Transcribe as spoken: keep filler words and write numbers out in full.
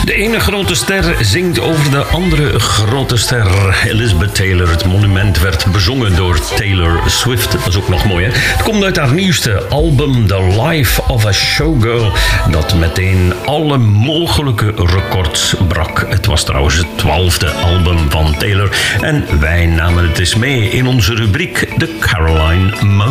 De ene grote ster zingt over de andere grote ster. Elizabeth Taylor, het monument, werd bezongen door Taylor Swift. Dat is ook nog mooi, hè? Het komt uit haar nieuwste album, The Life of a Showgirl, dat meteen alle mogelijke records brak. Het was trouwens het twaalfde album van Taylor en wij namen het eens mee in onze rubriek The Caroline Moment.